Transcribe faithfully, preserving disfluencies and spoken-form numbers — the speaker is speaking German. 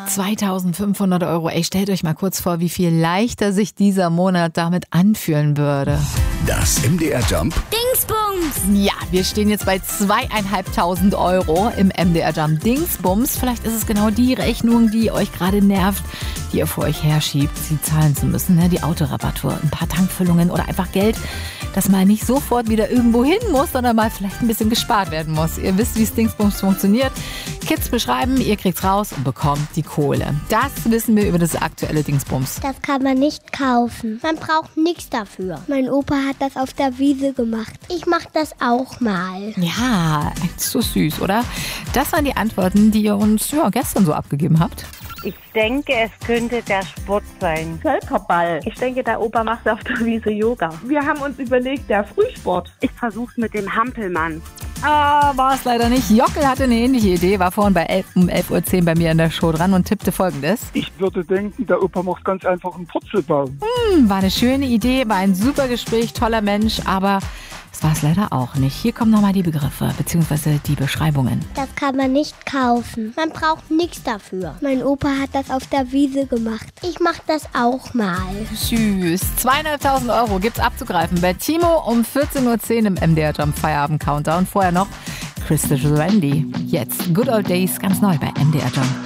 zweitausendfünfhundert Euro. Ey, stellt euch mal kurz vor, wie viel leichter sich dieser Monat damit anfühlen würde. Das M D R Jump Dingsbums. Ja, wir stehen jetzt bei zweieinhalbtausend Euro im M D R Jump Dingsbums. Vielleicht ist es genau die Rechnung, die euch gerade nervt, die ihr vor euch herschiebt, sie zahlen zu müssen. Ne? Die Autoreparatur, ein paar Tankfüllungen oder einfach Geld, das mal nicht sofort wieder irgendwo hin muss, sondern mal vielleicht ein bisschen gespart werden muss. Ihr wisst, wie es Dingsbums funktioniert. Kids beschreiben, ihr kriegt's raus und bekommt die Kohle. Das wissen wir über das aktuelle Dingsbums. Das kann man nicht kaufen. Man braucht nichts dafür. Mein Opa hat das auf der Wiese gemacht. Ich mach das auch mal. Ja, echt so süß, oder? Das waren die Antworten, die ihr uns ja, gestern so abgegeben habt. Ich denke, es könnte der Sport sein. Völkerball. Ich denke, der Opa macht auf der Wiese Yoga. Wir haben uns überlegt, der Frühsport. Ich versuch's mit dem Hampelmann. Ah, war es leider nicht. Jockel hatte eine ähnliche Idee, war vorhin bei elf, um elf Uhr zehn bei mir in der Show dran und tippte Folgendes. Ich würde denken, der Opa macht ganz einfach einen Purzelbaum. Hm, war eine schöne Idee, war ein super Gespräch, toller Mensch, aber das war es leider auch nicht. Hier kommen nochmal die Begriffe bzw. die Beschreibungen. Das kann man nicht kaufen. Man braucht nichts dafür. Mein Opa hat das auf der Wiese gemacht. Ich mach das auch mal. Süß. Zweieinhalbtausend Euro gibt's abzugreifen bei Timo um vierzehn Uhr zehn im M D R Jump Feierabend Countdown. Vorher noch Crystal Randy. Jetzt Good Old Days, ganz neu bei M D R Jump.